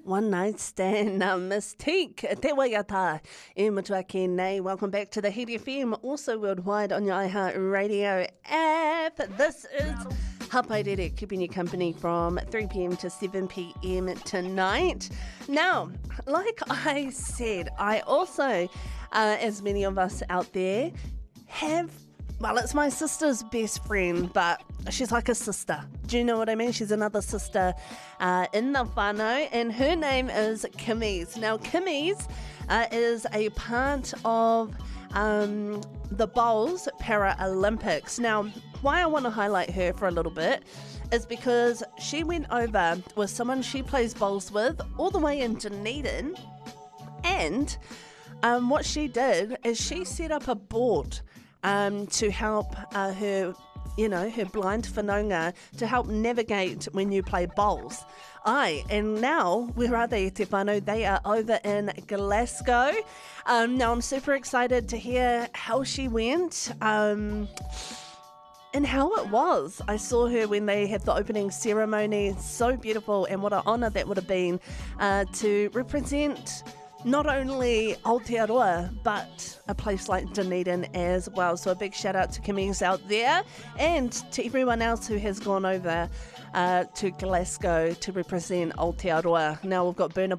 One Night Stand, Mystique, Te Waiata, e Motuaki nei. Welcome back to the Hit FM, also worldwide on your iHeartRadio app. This is Hapairere, keeping you company from 3 p.m. to 7 p.m. tonight. Now, like I said, I also, as many of us out there, it's my sister's best friend, but she's like a sister. Do you know what I mean? She's another sister in the whānau, and her name is Kimmy's. Now, Kimmy's is a part of the Bowls Paralympics. Now, why I want to highlight her for a little bit is because she went over with someone she plays bowls with all the way in Dunedin, and what she did is she set up a board to help her blind whanaunga to help navigate when you play bowls. And now, where are they, Te Whānau? They are over in Glasgow. Now, I'm super excited to hear how she went and how it was. I saw her when they had the opening ceremony. So beautiful, and what an honour that would have been to represent not only Aotearoa, but a place like Dunedin as well. So a big shout out to Kimmy's out there, and to everyone else who has gone over to Glasgow to represent Aotearoa. Now we've got Burna